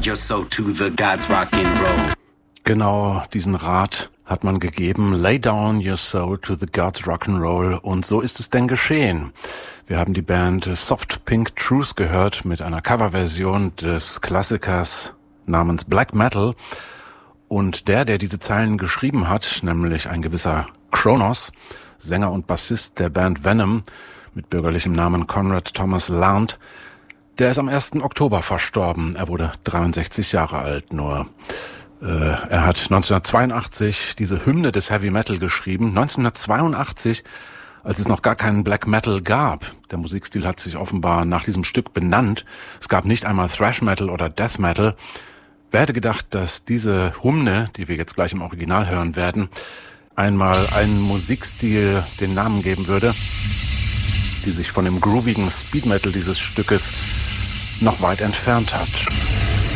your soul to the gods rock and roll. Genau, diesen Rat hat man gegeben. Lay down your soul to the gods rock'n'roll. Und so ist es denn geschehen. Wir haben die Band Soft Pink Truth gehört mit einer Coverversion des Klassikers namens Black Metal. Und der diese Zeilen geschrieben hat, nämlich ein gewisser Kronos, Sänger und Bassist der Band Venom mit bürgerlichem Namen Conrad Thomas Larned, der ist am 1. Oktober verstorben. Er wurde 63 Jahre alt nur. Er hat 1982 diese Hymne des Heavy Metal geschrieben. 1982, als es noch gar keinen Black Metal gab. Der Musikstil hat sich offenbar nach diesem Stück benannt. Es gab nicht einmal Thrash Metal oder Death Metal. Wer hätte gedacht, dass diese Hymne, die wir jetzt gleich im Original hören werden, einmal einen Musikstil den Namen geben würde, die sich von dem groovigen Speed Metal dieses Stückes noch weit entfernt hat.